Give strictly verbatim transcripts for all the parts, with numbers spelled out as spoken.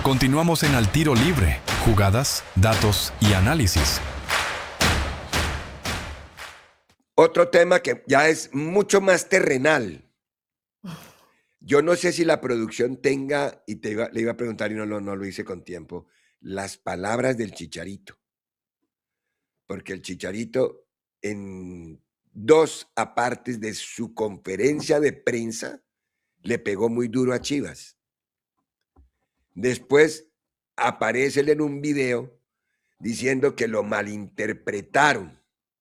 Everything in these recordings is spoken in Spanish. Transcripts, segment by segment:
Continuamos en Al Tiro Libre, jugadas, datos y análisis. Otro tema que ya es mucho más terrenal. Yo no sé si la producción tenga, y te iba, le iba a preguntar y no, no, no lo hice con tiempo, las palabras del Chicharito. Porque el Chicharito en dos apartes de su conferencia de prensa le pegó muy duro a Chivas. Después aparece él en un video diciendo que lo malinterpretaron.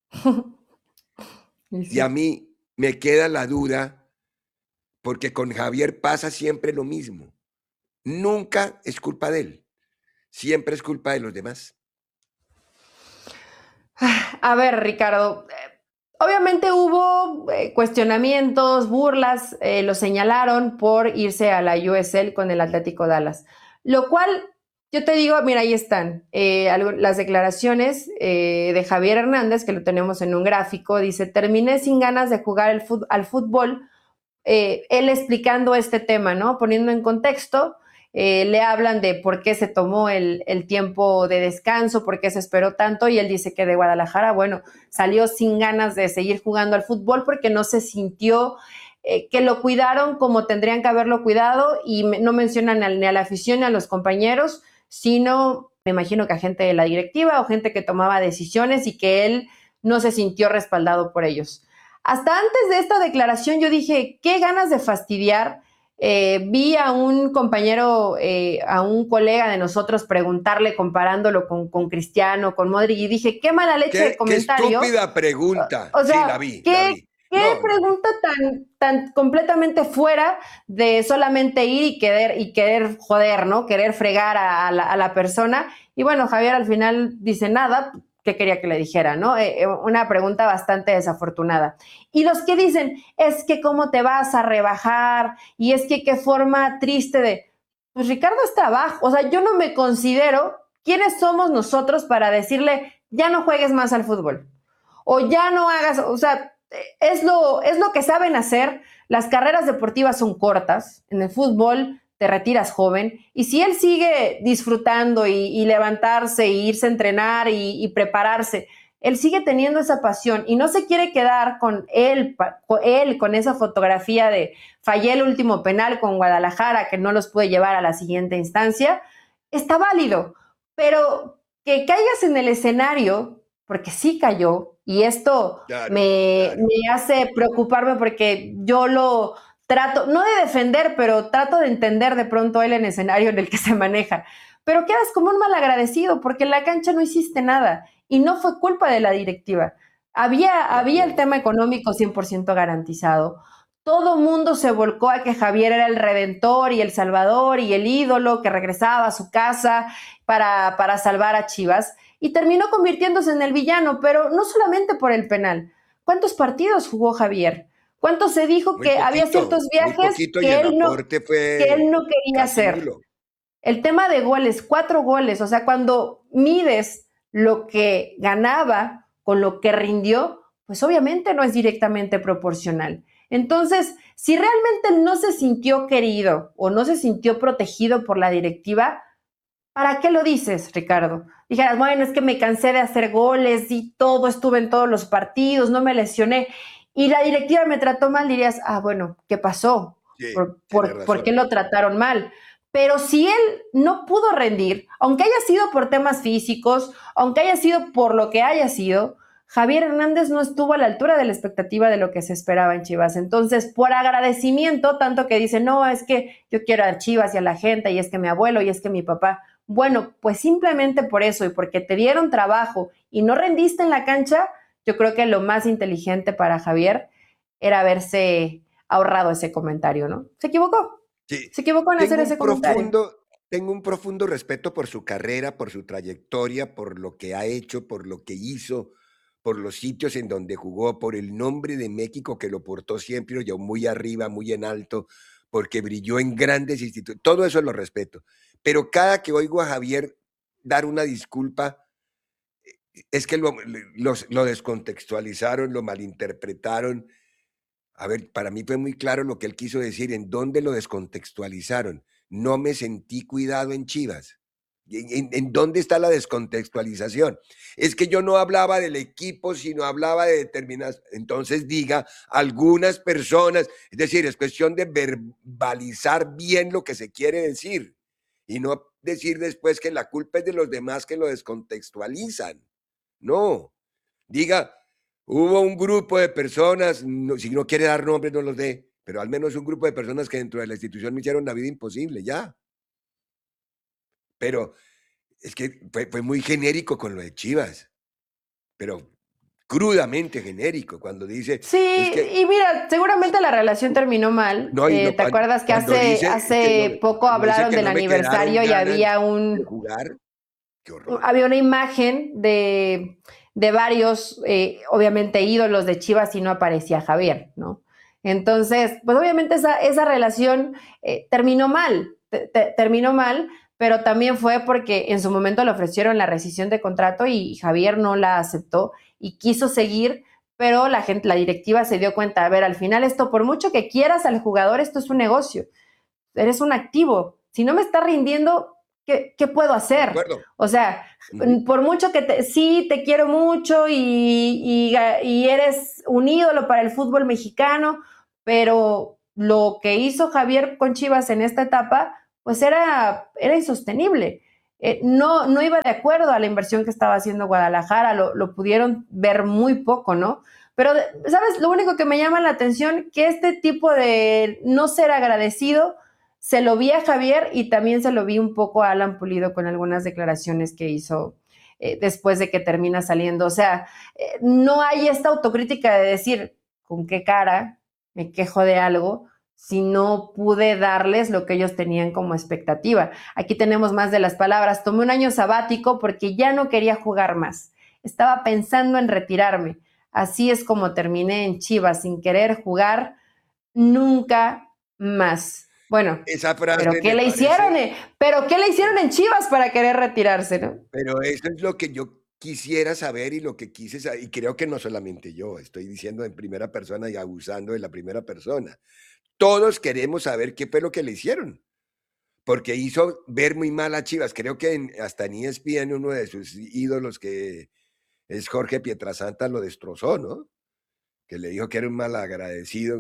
Y a mí me queda la duda, porque con Javier pasa siempre lo mismo. Nunca es culpa de él, siempre es culpa de los demás. A ver, Ricardo, obviamente hubo cuestionamientos, burlas, eh, lo señalaron por irse a la U S L con el Atlético Dallas, lo cual yo te digo, mira, ahí están eh, las declaraciones eh, de Javier Hernández, que lo tenemos en un gráfico. Dice: terminé sin ganas de jugar el fut- al fútbol. Eh, él explicando este tema, ¿no? Poniendo en contexto, eh, le hablan de por qué se tomó el, el tiempo de descanso, por qué se esperó tanto, y él dice que de Guadalajara, bueno, salió sin ganas de seguir jugando al fútbol porque no se sintió eh, que lo cuidaron como tendrían que haberlo cuidado, y me, no mencionan ni a la afición ni a los compañeros, sino, me imagino que a gente de la directiva o gente que tomaba decisiones, y que él no se sintió respaldado por ellos. Hasta antes de esta declaración yo dije, qué ganas de fastidiar. Eh, vi a un compañero, eh, a un colega de nosotros preguntarle, comparándolo con, con Cristiano, con Modric, y dije, qué mala leche ¿Qué, de comentario. Qué estúpida pregunta. O sea, sí, la vi, ¿qué, la vi. qué No, pregunta tan, tan completamente fuera de solamente ir y querer, y querer joder, ¿no? Querer fregar a, a, la, a la persona. Y bueno, Javier al final dice nada. ¿Qué quería que le dijera, no? Eh, una pregunta bastante desafortunada. Y los que dicen, es que cómo te vas a rebajar, y es que qué forma triste de... Pues Ricardo está abajo. O sea, yo no me considero... ¿Quiénes somos nosotros para decirle, ya no juegues más al fútbol? O ya no hagas... O sea, es lo, es lo que saben hacer. Las carreras deportivas son cortas. En el fútbol te retiras joven, y si él sigue disfrutando y, y levantarse e irse a entrenar y, y prepararse, él sigue teniendo esa pasión y no se quiere quedar con él, con él, con esa fotografía de fallé el último penal con Guadalajara, que no los pude llevar a la siguiente instancia. Está válido, pero que caigas en el escenario, porque sí cayó, y esto claro, me, claro. me hace preocuparme, porque yo lo trato, no de defender, pero trato de entender de pronto él en el escenario en el que se maneja. Pero quedas como un malagradecido, porque en la cancha no hiciste nada, y no fue culpa de la directiva. Había, había el tema económico cien por ciento garantizado. Todo mundo se volcó a que Javier era el redentor y el salvador y el ídolo que regresaba a su casa para, para salvar a Chivas, y terminó convirtiéndose en el villano, pero no solamente por el penal. ¿Cuántos partidos jugó Javier? ¿Cuánto se dijo Muy que poquito, había ciertos viajes muy poquito, que y el él no, aporte que él fue no quería casi hacer? nulo. El tema de goles, cuatro goles, o sea, cuando mides lo que ganaba con lo que rindió, pues obviamente no es directamente proporcional. Entonces, si realmente no se sintió querido o no se sintió protegido por la directiva, ¿para qué lo dices, Ricardo? Dijeras, bueno, es que me cansé de hacer goles y todo, estuve en todos los partidos, no me lesioné, y la directiva me trató mal, dirías, ah, bueno, ¿qué pasó? Sí, ¿Por, tiene por, ¿por qué razón. lo trataron mal? Pero si él no pudo rendir, aunque haya sido por temas físicos, aunque haya sido por lo que haya sido, Javier Hernández no estuvo a la altura de la expectativa de lo que se esperaba en Chivas. Entonces, por agradecimiento, tanto que dice, no, es que yo quiero a Chivas y a la gente, y es que mi abuelo, y es que mi papá. Bueno, pues simplemente por eso, y porque te dieron trabajo y no rendiste en la cancha, yo creo que lo más inteligente para Javier era haberse ahorrado ese comentario, ¿no? Se equivocó. Sí. Se equivocó en hacer Tengo ese un comentario. profundo, tengo un profundo respeto por su carrera, por su trayectoria, por lo que ha hecho, por lo que hizo, por los sitios en donde jugó, por el nombre de México que lo portó siempre, lo llevó muy arriba, muy en alto, porque brilló en grandes institutos. Todo eso lo respeto. Pero cada que oigo a Javier dar una disculpa, es que lo, los, lo descontextualizaron, lo malinterpretaron. A ver, para mí fue muy claro lo que él quiso decir, en dónde lo descontextualizaron. no me sentí cuidado en Chivas. ¿En, en- en dónde está la descontextualización? Es que yo no hablaba del equipo, sino hablaba de determinadas. Entonces diga algunas personas, es decir, es cuestión de verbalizar bien lo que se quiere decir y no decir después que la culpa es de los demás que lo descontextualizan. No, diga, hubo un grupo de personas, no- si no quiere dar nombres, no los dé, pero al menos un grupo de personas que dentro de la institución me hicieron la vida imposible, ya. Pero es que fue, fue muy genérico con lo de Chivas, pero crudamente genérico, cuando dice, Sí, es que, y mira, seguramente la relación terminó mal. no, y Eh, no, ¿te cuando, acuerdas que cuando hace, dice que no, hace poco cuando dice hablaron que del no me quedaron aniversario y ganas había de un, jugar, qué u- horror. había una imagen de, de varios, eh, obviamente, ídolos de Chivas y no aparecía Javier, ¿no? Entonces, pues obviamente esa, esa relación eh, terminó mal, te- te- terminó mal, pero también fue porque en su momento le ofrecieron la rescisión de contrato y Javier no la aceptó y quiso seguir, pero la gente, la directiva se dio cuenta, a ver, al final esto, por mucho que quieras al jugador, esto es un negocio, eres un activo. Si no me está rindiendo, ¿qué, qué puedo De hacer? acuerdo. O sea, Ujú. por mucho que te, sí te quiero mucho y, y, y eres un ídolo para el fútbol mexicano, pero lo que hizo Javier con Chivas en esta etapa, pues era, era insostenible. Eh, no, no iba de acuerdo a la inversión que estaba haciendo Guadalajara, lo, lo pudieron ver muy poco, ¿no? Pero, ¿sabes? Lo único que me llama la atención, que este tipo de no ser agradecido, se lo vi a Javier y también se lo vi un poco a Alan Pulido con algunas declaraciones que hizo eh, después de que termina saliendo. O sea, eh, no hay esta autocrítica de decir con qué cara me quejo de algo si no pude darles lo que ellos tenían como expectativa. Aquí tenemos más de las palabras. Tomé un año sabático porque ya no quería jugar más. Estaba pensando en retirarme. Así es como terminé en Chivas, sin querer jugar nunca más. Bueno, Esa pero frase ¿qué me le hicieron? parece, eh? ¿Pero qué le hicieron en Chivas para querer retirarse, no? pero eso es lo que yo quisiera saber y lo que quise saber, y creo que no solamente yo, estoy diciendo en primera persona y abusando de la primera persona. Todos queremos saber qué fue lo que le hicieron, porque hizo ver muy mal a Chivas. Creo que en- hasta en E S P N uno de sus ídolos, que es Jorge Pietrasanta, lo destrozó, ¿no? Que le dijo que era un malagradecido.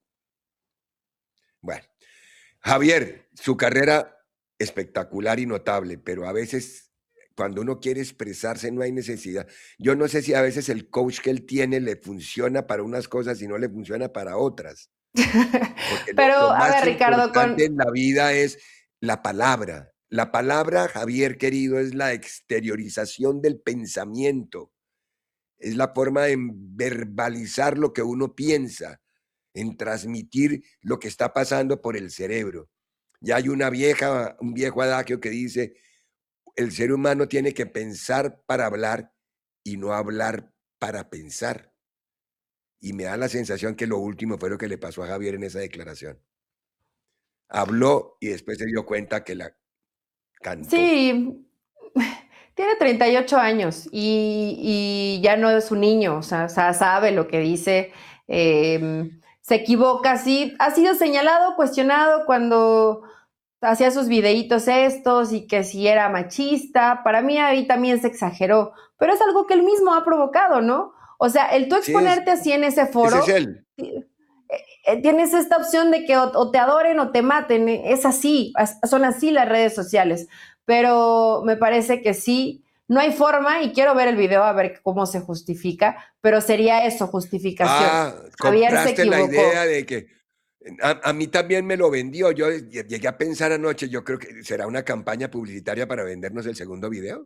Bueno, Javier, su carrera espectacular y notable, pero a veces cuando uno quiere expresarse no hay necesidad. Yo no sé si a veces el coach que él tiene le funciona para unas cosas y no le funciona para otras, porque lo, Pero, lo a más ver, Ricardo, importante con... en la vida es la palabra. La palabra, Javier querido, es la exteriorización del pensamiento, es la forma de verbalizar lo que uno piensa, en transmitir lo que está pasando por el cerebro. Ya hay una vieja, un viejo adagio que dice, el ser humano tiene que pensar para hablar y no hablar para pensar. Y me da la sensación que lo último fue lo que le pasó a Javier en esa declaración. Habló y después se dio cuenta que la cantó. Sí, tiene treinta y ocho años y, y ya no es un niño, o sea, o sea, sabe lo que dice, eh, se equivoca, sí, ha sido señalado, cuestionado cuando hacía sus videitos estos y que si era machista, para mí ahí también se exageró, pero es algo que él mismo ha provocado, ¿no? O sea, el tú Sí, es- exponerte así en ese ese es foro, él. eh, eh, tienes esta opción de que o, o te adoren o te maten, eh, es así, as- son así las redes sociales, pero me parece que sí, no hay forma y quiero ver el video a ver cómo se justifica, pero sería eso, justificación. Ah, Javier se compraste la idea equivocó, de que a, a mí también me lo vendió. Yo lle- llegué a pensar anoche, yo creo que será una campaña publicitaria para vendernos el segundo video.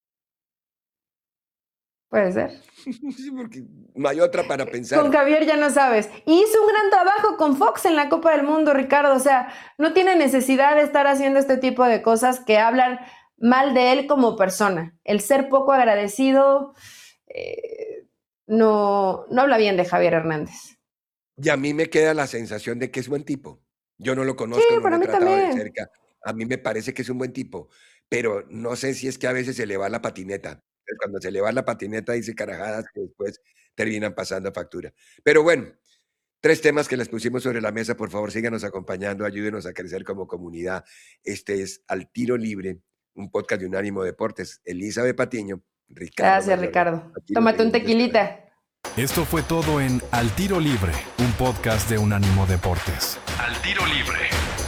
puede ser. Sí, porque no hay otra para Con pensar. Javier ya no sabes. Y hizo un gran trabajo con Fox en la Copa del Mundo, Ricardo. O sea, no tiene necesidad de estar haciendo este tipo de cosas que hablan mal de él como persona. El ser poco agradecido eh, no, no habla bien de Javier Hernández. Y a mí me queda la sensación de que es buen tipo. Yo no lo Sí, conozco, no lo para he mí tratado de también. cerca. A mí me parece que es un buen tipo, pero no sé si es que a veces se le va la patineta. Entonces, cuando se le va la patineta dice carajadas que después terminan pasando factura. Pero bueno, Tres temas que les pusimos sobre la mesa. Por favor, síganos acompañando, ayúdenos a crecer como comunidad. Este es Al Tiro Libre, un podcast de Unánimo Deportes. Elizabeth Patiño, Ricardo Gracias, Mayorga. Ricardo. Aquí los Tómate un seguimos esperando. tequilita. Esto fue todo en Al Tiro Libre, un podcast de Unánimo Deportes. Al Tiro Libre.